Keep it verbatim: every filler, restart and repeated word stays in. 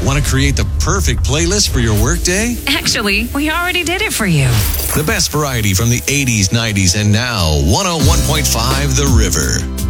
Want to create the perfect playlist for your workday? Actually, we already did it for you. The best variety from the eighties, nineties, and now one oh one point five The River.